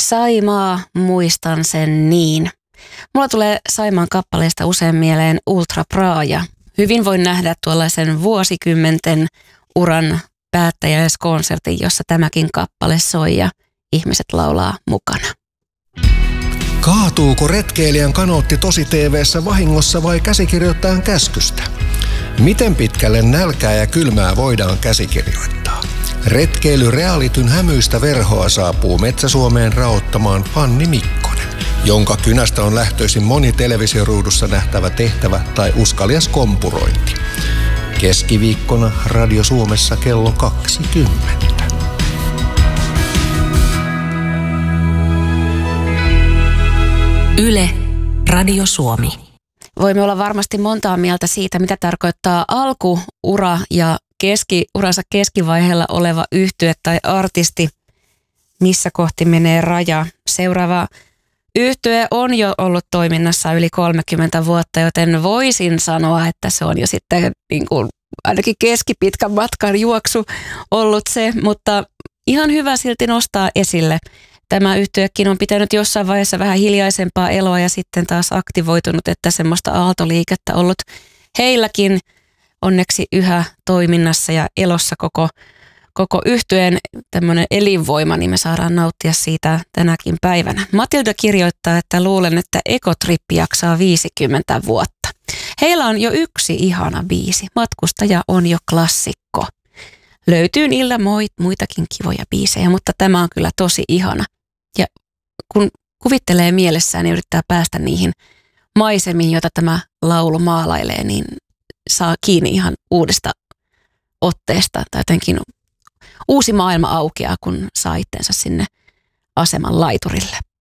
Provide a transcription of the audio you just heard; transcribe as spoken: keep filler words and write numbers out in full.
Saimaa, muistan sen niin. Mulla tulee Saimaan kappaleesta usein mieleen Ultra Praaja. Hyvin voin nähdä tuollaisen vuosikymmenten uran päättäjäiskonsertin, jossa tämäkin kappale soi ja ihmiset laulaa mukana. Kaatuuko retkeilijän kanootti tosi T V:ssä vahingossa vai käsikirjoittajan käskystä? Miten pitkälle nälkää ja kylmää voidaan käsikirjoittaa? Retkeilyrealityn hämyistä verhoa saapuu Metsä-Suomeen raottamaan Fanni Mikkonen, jonka kynästä on lähtöisin moni televisioruudussa nähtävä tehtävä tai uskalias kompurointi. Keskiviikkona Radio Suomessa kello kaksikymmentä. Yle, Radio Suomi. Voimme olla varmasti montaa mieltä siitä, mitä tarkoittaa alkuura ja keskiuransa keskivaiheella oleva yhtye tai artisti, missä kohti menee raja. Seuraava yhtye on jo ollut toiminnassa yli kolmekymmentä vuotta, joten voisin sanoa, että se on jo sitten niin kuin ainakin keskipitkän matkan juoksu ollut se, mutta ihan hyvä silti nostaa esille. Tämä yhtyekin on pitänyt jossain vaiheessa vähän hiljaisempaa eloa ja sitten taas aktivoitunut, että semmoista aaltoliikettä ollut heilläkin onneksi yhä toiminnassa ja elossa koko, koko yhtyeen tämmöinen elinvoima, niin me saadaan nauttia siitä tänäkin päivänä. Matilda kirjoittaa, että luulen, että Ekotrippi jaksaa viisikymmentä vuotta. Heillä on jo yksi ihana biisi. Matkustaja on jo klassikko. Löytyy niillä muitakin kivoja biisejä, mutta tämä on kyllä tosi ihana. Ja kun kuvittelee mielessään ja yrittää päästä niihin maisemiin, joita tämä laulu maalailee, niin saa kiinni ihan uudesta otteesta. Tai jotenkin uusi maailma aukeaa, kun saa itsensä sinne aseman laiturille.